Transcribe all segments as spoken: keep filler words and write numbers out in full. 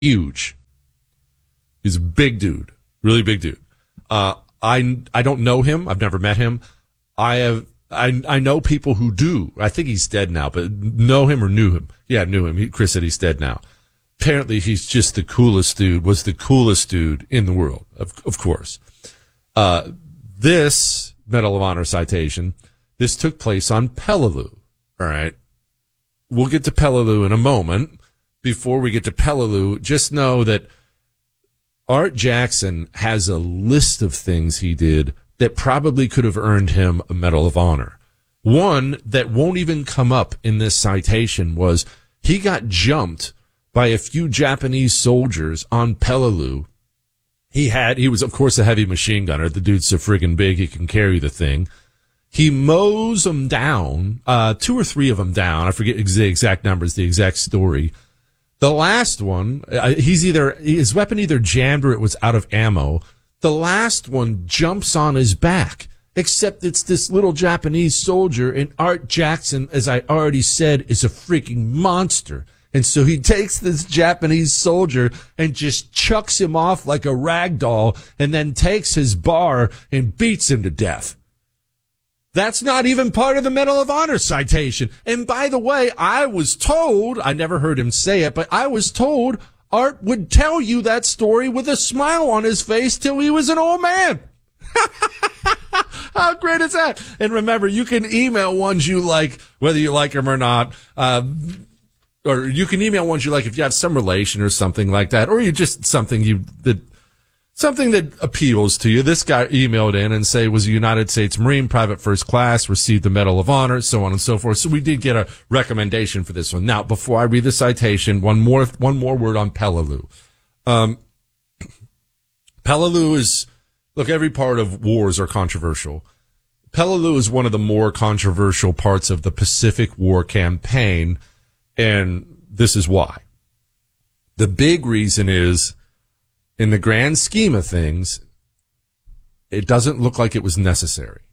huge. He's a big dude, really big dude. Uh, I, I don't know him. I've never met him. I have, I, I know people who do. I think he's dead now, but know him or knew him. Yeah, knew him. He, Chris said he's dead now. Apparently he's just the coolest dude, was the coolest dude in the world, of, of course. Uh, this Medal of Honor citation, this took place on Peleliu. All right. We'll get to Peleliu in a moment. Before we get to Peleliu, just know that Art Jackson has a list of things he did that probably could have earned him a Medal of Honor. One that won't even come up in this citation was he got jumped by a few Japanese soldiers on Peleliu. He had, he was, of course, a heavy machine gunner. The dude's so friggin' big, he can carry the thing. He mows them down, uh, two or three of them down. I forget the exact numbers, the exact story. The last one, uh, he's either, his weapon either jammed or it was out of ammo. The last one jumps on his back, except it's this little Japanese soldier, and Art Jackson, as I already said, is a freaking monster. And so he takes this Japanese soldier and just chucks him off like a rag doll, and then takes his bar and beats him to death. That's not even part of the Medal of Honor citation. And by the way, I was told, I never heard him say it, but I was told Art would tell you that story with a smile on his face till he was an old man. How great is that? And remember, you can email ones you like, whether you like them or not. Uh, or you can email ones you like if you have some relation or something like that, or you just something you, that, something that appeals to you. This guy emailed in and say was a United States Marine, private first class, received the Medal of Honor, so on and so forth. So we did get a recommendation for this one. Now, before I read the citation, one more, one more word on Peleliu. Um, Peleliu is, look, every part of wars are controversial. Peleliu is one of the more controversial parts of the Pacific War campaign, and this is why. The big reason is, in the grand scheme of things, it doesn't look like it was necessary.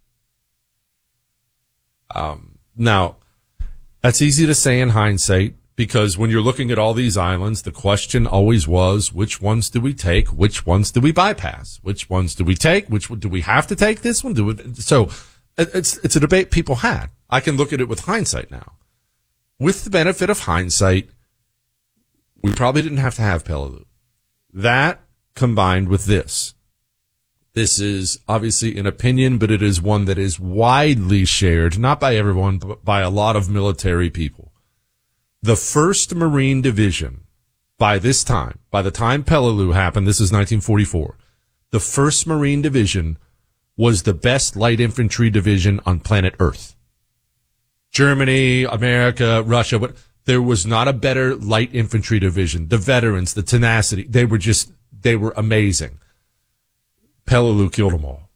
Um, now, that's easy to say in hindsight, because when you're looking at all these islands, the question always was, which ones do we take? Which ones do we bypass? Which ones do we take? Which one do we have to take this one? Do we, so it's, it's a debate people had. I can look at it with hindsight now. With the benefit of hindsight, we probably didn't have to have Peleliu. That combined with this. This is obviously an opinion, but it is one that is widely shared, not by everyone, but by a lot of military people. The first Marine Division, by this time, by the time Peleliu happened, this is nineteen forty-four, the first Marine Division was the best light infantry division on planet Earth. Germany, America, Russia, but there was not a better light infantry division. The veterans, the tenacity, they were just, they were amazing. Peleliu killed them all.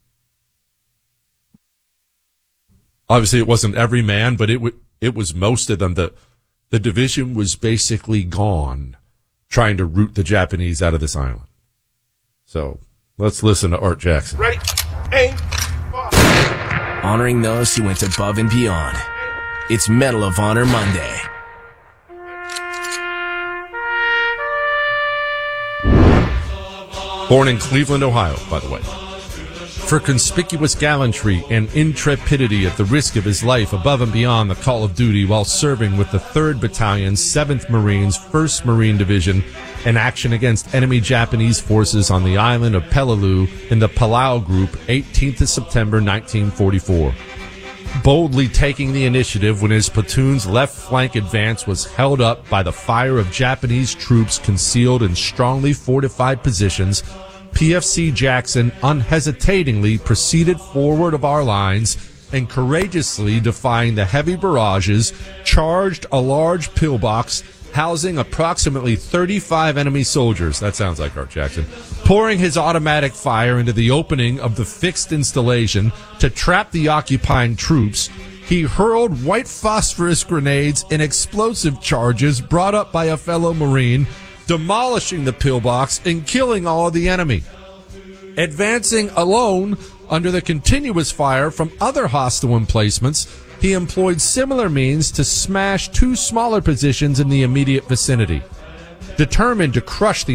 Obviously, it wasn't every man, but it w- it was most of them. The, the division was basically gone trying to root the Japanese out of this island. So let's listen to Art Jackson. Ready? Aim. Honoring those who went above and beyond. It's Medal of Honor Monday. Born in Cleveland, Ohio, by the way. For conspicuous gallantry and intrepidity at the risk of his life above and beyond the call of duty while serving with the third Battalion, seventh Marines, first Marine Division in action against enemy Japanese forces on the island of Peleliu in the Palau Group, eighteenth of September, nineteen forty-four. Boldly taking the initiative when his platoon's left flank advance was held up by the fire of Japanese troops concealed in strongly fortified positions, P F C Jackson unhesitatingly proceeded forward of our lines and courageously defying the heavy barrages, charged a large pillbox housing approximately thirty-five enemy soldiers. That sounds like Art Jackson. Pouring his automatic fire into the opening of the fixed installation to trap the occupying troops, he hurled white phosphorus grenades and explosive charges brought up by a fellow Marine, demolishing the pillbox and killing all of the enemy. Advancing alone under the continuous fire from other hostile emplacements, he employed similar means to smash two smaller positions in the immediate vicinity. determined to crush the